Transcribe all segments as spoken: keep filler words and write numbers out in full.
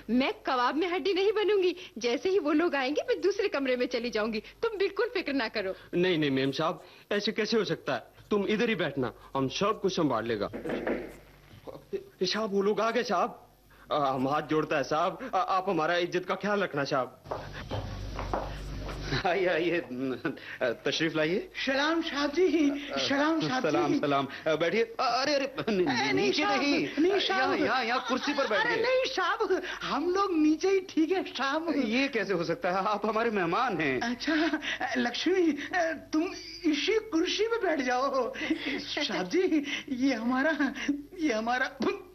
मैं कबाब में हड्डी नहीं बनूंगी। जैसे ही वो लोग आएंगे मैं दूसरे कमरे में चली जाऊंगी। तुम बिल्कुल फिक्र ना करो। नहीं नहीं मेम साहब, ऐसे कैसे हो सकता है? तुम इधर ही बैठना, हम सब कुछ संभाल लेगा। साहब वो लोग आ गए साहब। हम हाथ जोड़ता है साहब, आप हमारा इज्जत का ख्याल रखना साहब। आइए आइए, तशरीफ लाइए। सलाम साहब जी, सलाम साहब जी। सलाम सलाम, बैठिए। अरे अरे नीचे नहीं, नहीं साहब, यहाँ यहाँ कुर्सी पर बैठिए। नहीं साहब, हम लोग नीचे ही ठीक है साहब। ये कैसे हो सकता है? आप हमारे मेहमान हैं। अच्छा लक्ष्मी, तुम इसी कुर्सी पे बैठ जाओ। साहब जी, ये हमारा ये हमारा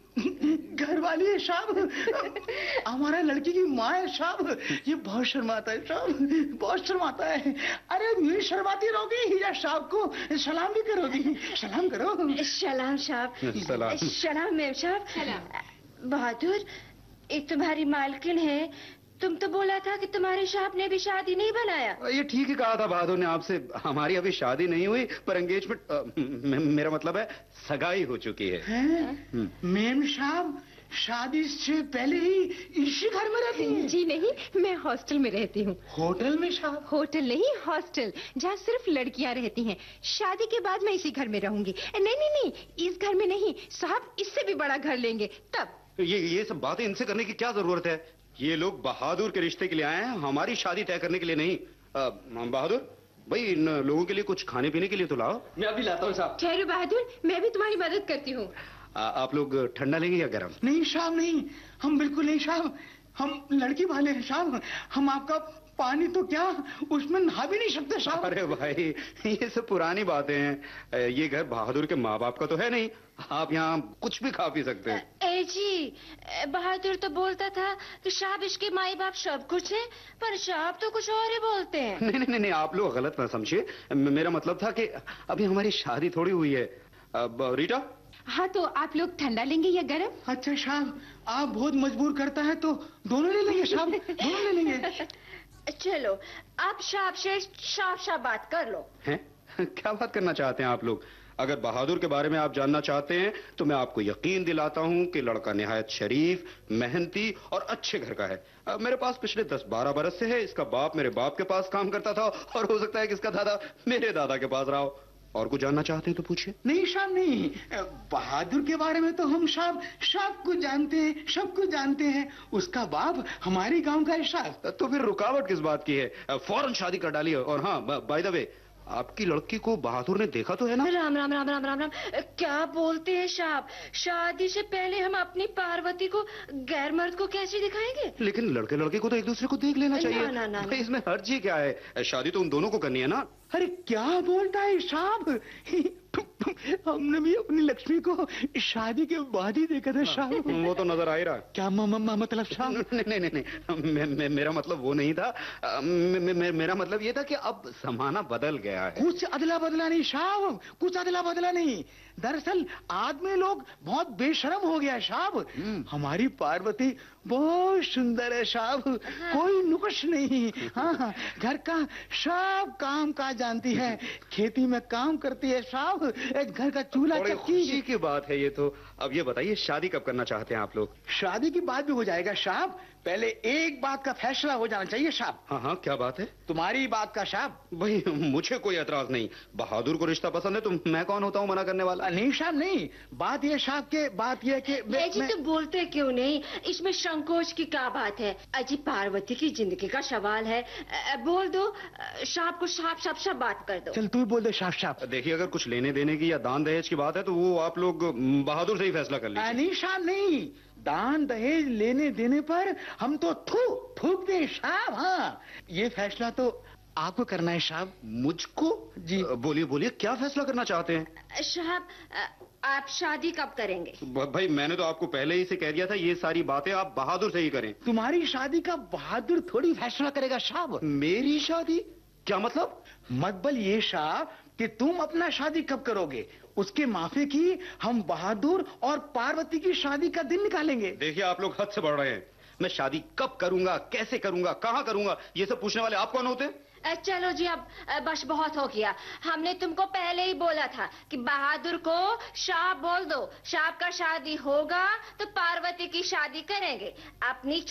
घर वाली है साहब, हमारा लड़की की माँ है साहब। ये बहुत शर्माता है साहब, बहुत शर्माता है। अरे मेरी शर्माती रहोगी, हीरा साहब को सलाम भी करोगी? सलाम करो। सलाम साहब। सलाम सलाम मेम साहब। बहादुर, एक तुम्हारी मालकिन है, तुम तो बोला था कि तुम्हारे साहब ने भी शादी नहीं बनाया। ये ठीक ही कहा था बहादुर ने आपसे, हमारी अभी शादी नहीं हुई, पर एंगेजमेंट, मेरा मतलब है सगाई हो चुकी है, है? मेम साहब शादी से पहले ही इसी घर में रहती हैं? जी नहीं, मैं हॉस्टल में रहती हूँ। होटल में साहब? होटल नहीं, हॉस्टल, जहाँ सिर्फ लड़कियाँ रहती हैं। शादी के बाद मैं इसी घर में रहूंगी। नहीं नहीं नहीं, इस घर में नहीं साहब, इससे भी बड़ा घर लेंगे तब। ये ये सब बातें इनसे करने की क्या जरूरत है? ये लोग बहादुर के रिश्ते के लिए आए हैं, हमारी शादी तय करने के लिए नहीं। आ, बहादुर भाई, इन लोगों के लिए कुछ खाने पीने के लिए तो लाओ। मैं अभी लाता हूँ साहब। ठहरो बहादुर, मैं भी तुम्हारी मदद करती हूँ। आप लोग ठंडा लेंगे या गर्म? नहीं साहब नहीं, हम बिल्कुल नहीं साहब, हम लड़की वाले हैं साहब। हम आपका पानी तो क्या, उसमें नहा भी नहीं सकते साहब। अरे भाई, ये सब पुरानी बातें हैं। ये घर बहादुर के माँ बाप का तो है नहीं, आप यहाँ कुछ भी खा पी सकते हैं। ए जी, बहादुर तो बोलता था कि साहब इसके माई बाप सब कुछ है, पर साहब तो कुछ और ही बोलते हैं। नहीं नहीं नहीं, आप लोग गलत ना समझिए, मेरा मतलब था कि अभी हमारी शादी थोड़ी हुई है। अब रीटा। हाँ, तो आप लोग ठंडा लेंगे या गरम? अच्छा साहब, आप बहुत मजबूर करता है तो दोनों ले लेंगे साहब, दोनों ले लेंगे। चलो, आप साहब से साफ साफ बात कर लो। हैं? क्या बात करना चाहते हैं आप लोग? अगर बहादुर के बारे में आप जानना चाहते हैं तो मैं आपको यकीन दिलाता हूं कि लड़का निहायत शरीफ, मेहनती और अच्छे घर का है। अब मेरे पास पिछले दस बारह बरस से है। इसका बाप मेरे बाप के पास काम करता था, और हो सकता है कि इसका दादा मेरे दादा के पास रहा हो। और कुछ जानना चाहते हैं तो पूछिए। नहीं साहब नहीं, बहादुर के बारे में तो हम साहब सब कुछ जानते हैं, सब कुछ जानते हैं। उसका बाप हमारे गांव का है साहब। तो फिर रुकावट किस बात की है? फौरन शादी कर डालिए। और हाँ, बाय द वे, आपकी लड़की को बहादुर ने देखा तो है ना? राम राम राम राम राम राम, क्या बोलते हैं साहब? शादी से पहले हम अपनी पार्वती को गैर मर्द को कैसे दिखाएंगे? लेकिन लड़के लड़के को तो एक दूसरे को देख लेना चाहिए। ना, ना, ना, भाई, इसमें हर्ज ही क्या है? शादी तो उन दोनों को करनी है ना। अरे क्या बोलता है साहब? हमने भी अपनी लक्ष्मी को शादी के बाद ही देखा था साहब। वो तो नजर आ ही रहा। क्या मामा मतलब साहब? नहीं नहीं नहीं, नहीं। मे, मे, मेरा मतलब वो नहीं था। मे, मे, मेरा मतलब ये था कि अब जमाना बदल गया है। कुछ अदला बदला नहीं साहब, कुछ अदला बदला नहीं। दरअसल आदमी लोग बहुत बेशर्म हो गया साहब। हमारी पार्वती बहुत सुंदर है साहब, हाँ। कोई नुक्स नहीं। हाँ, घर का सब काम काज जानती है, खेती में काम करती है साहब, एक घर का चूल्हा चक्की। खुशी की बात है ये तो। अब ये बताइए, शादी कब करना चाहते हैं आप लोग? शादी की बात भी हो जाएगा साहब, पहले एक बात का फैसला हो जाना चाहिए साहब। हाँ हाँ, क्या बात है? तुम्हारी बात का साहब। भाई, मुझे कोई एतराज नहीं। बहादुर को रिश्ता पसंद है तो मैं कौन होता हूँ मना करने वाला? नहीं साहब नहीं, बात ये साहब के बात ये कि मैं... जी तो बोलते क्यों नहीं? इसमें संकोच की क्या बात है? अजी, पार्वती की जिंदगी का सवाल है, बोल दो साहब को, साफ साफ सब बात कर दो। चल तू बोल दे साफ साफ। देखिए, अगर कुछ लेने देने की या दान दहेज की बात है तो वो आप लोग बहादुर से ही फैसला कर लीजिए। नहीं साहब नहीं, दान दहेज लेने देने पर हम तो थू थूक दे साहब। हाँ, ये फैसला तो आपको करना है साहब। मुझको? जी बोलिए बोलिए, क्या फैसला करना चाहते हैं? साहब, आप शादी कब करेंगे? भाई, मैंने तो आपको पहले ही से कह दिया था, ये सारी बातें आप बहादुर से ही करें। तुम्हारी शादी का बहादुर थोड़ी फैसला करेगा साहब। मेरी शादी? क्या मतलब? मतलब ये साहब कि तुम अपना शादी कब करोगे, उसके माफी की हम बहादुर और पार्वती की शादी का दिन निकालेंगे। देखिए, आप लोग हद से बढ़ रहे हैं। मैं शादी कब करूंगा, कैसे करूंगा, कहाँ करूंगा, ये सब पूछने वाले आप कौन होते हैं? चलो जी, अब बस बहुत हो गया। हमने तुमको पहले ही बोला था कि बहादुर को शाह बोल दो। शाह का शादी होगा तो पार्वती की शादी करेंगे। अपनी